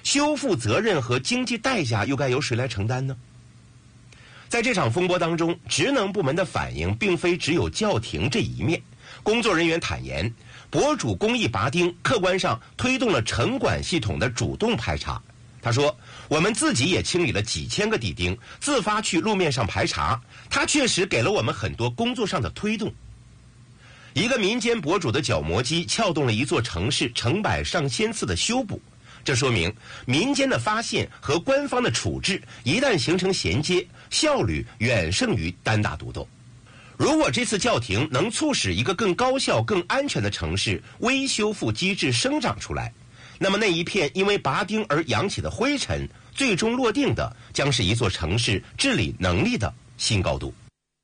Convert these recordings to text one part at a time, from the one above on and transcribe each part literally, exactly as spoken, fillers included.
修复责任和经济代价又该由谁来承担呢？在这场风波当中，职能部门的反应并非只有叫停这一面。工作人员坦言，博主公益拔钉客观上推动了城管系统的主动排查。他说，我们自己也清理了几千个地钉，自发去路面上排查，他确实给了我们很多工作上的推动。一个民间博主的角磨机撬动了一座城市成百上千次的修补，这说明民间的发现和官方的处置一旦形成衔接，效率远胜于单打独斗。如果这次叫停能促使一个更高效、更安全的城市微修复机制生长出来，那么那一片因为拔钉而扬起的灰尘，最终落定的将是一座城市治理能力的新高度。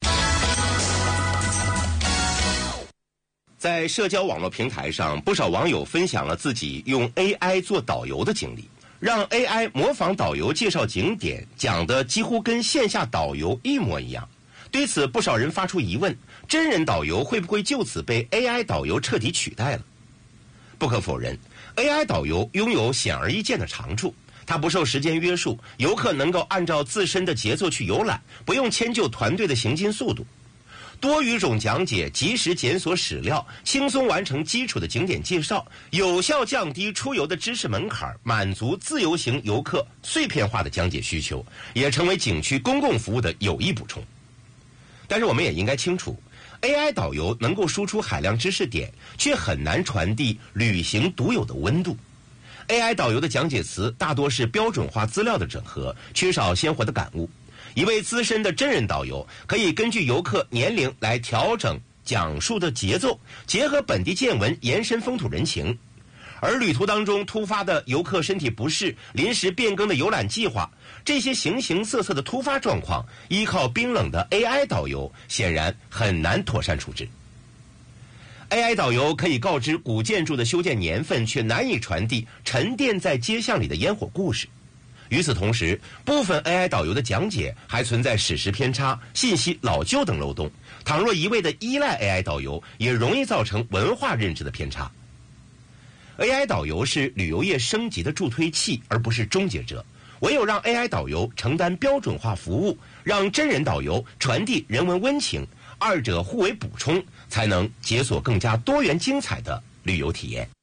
在社交网络平台上，不少网友分享了自己用 A I 做导游的经历，让 A I 模仿导游介绍景点，讲的几乎跟线下导游一模一样。对此，不少人发出疑问：真人导游会不会就此被 A I 导游彻底取代了？不可否认， A I 导游拥有显而易见的长处，它不受时间约束，游客能够按照自身的节奏去游览，不用迁就团队的行进速度。多语种讲解，及时检索史料，轻松完成基础的景点介绍，有效降低出游的知识门槛，满足自由行游客碎片化的讲解需求，也成为景区公共服务的有益补充。但是我们也应该清楚， A I 导游能够输出海量知识点，却很难传递旅行独有的温度。A I 导游的讲解词大多是标准化资料的整合，缺少鲜活的感悟。一位资深的真人导游可以根据游客年龄来调整讲述的节奏，结合本地见闻延伸风土人情。而旅途当中突发的游客身体不适、临时变更的游览计划，这些形形色色的突发状况，依靠冰冷的 A I 导游显然很难妥善处置。A I 导游可以告知古建筑的修建年份，却难以传递沉淀在街巷里的烟火故事。与此同时，部分 A I 导游的讲解还存在史实偏差、信息老旧等漏洞。倘若一味的依赖 A I 导游，也容易造成文化认知的偏差。A I 导游是旅游业升级的助推器，而不是终结者。唯有让 A I 导游承担标准化服务，让真人导游传递人文温情，二者互为补充，才能解锁更加多元精彩的旅游体验。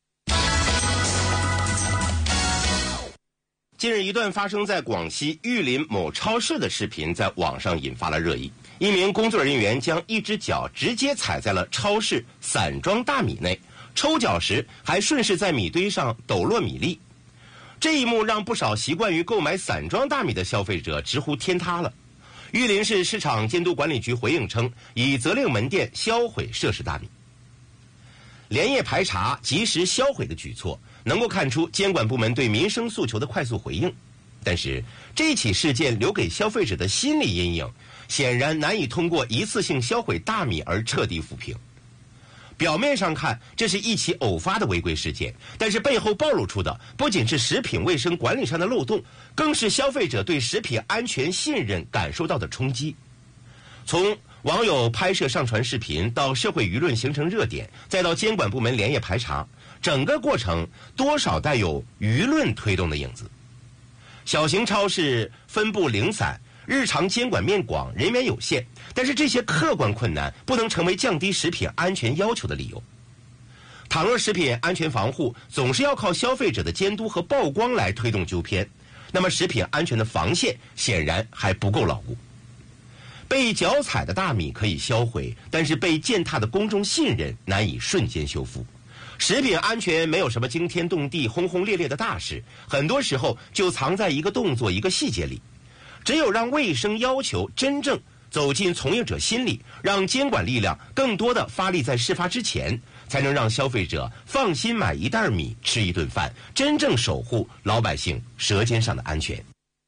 近日，一段发生在广西玉林某超市的视频在网上引发了热议。一名工作人员将一只脚直接踩在了超市散装大米内，抽脚时还顺势在米堆上抖落米粒。这一幕让不少习惯于购买散装大米的消费者直呼天塌了。玉林市市场监督管理局回应称，已责令门店销毁涉事大米。连夜排查、及时销毁的举措，能够看出监管部门对民生诉求的快速回应。但是，这起事件留给消费者的心理阴影，显然难以通过一次性销毁大米而彻底抚平。表面上看，这是一起偶发的违规事件，但是背后暴露出的不仅是食品卫生管理上的漏洞，更是消费者对食品安全信任感受到的冲击。从网友拍摄上传视频到社会舆论形成热点，再到监管部门连夜排查，整个过程多少带有舆论推动的影子。小型超市分布零散，日常监管面广，人员有限，但是这些客观困难不能成为降低食品安全要求的理由。倘若食品安全防护总是要靠消费者的监督和曝光来推动纠偏，那么食品安全的防线显然还不够牢固。被脚踩的大米可以销毁，但是被践踏的公众信任难以瞬间修复。食品安全没有什么惊天动地、轰轰烈烈的大事，很多时候就藏在一个动作、一个细节里。只有让卫生要求真正走进从业者心里，让监管力量更多的发力在事发之前，才能让消费者放心买一袋米、吃一顿饭，真正守护老百姓舌尖上的安全。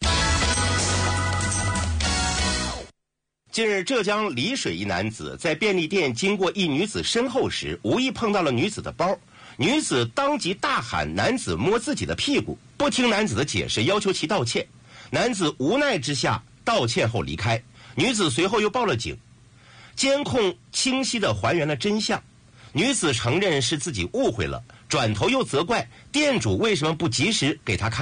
近日，浙江丽水一男子在便利店经过一女子身后时，无意碰到了女子的包，女子当即大喊男子摸自己的屁股，不听男子的解释，要求其道歉。男子无奈之下道歉后离开，女子随后又报了警。监控清晰地还原了真相，女子承认是自己误会了，转头又责怪店主为什么不及时给她看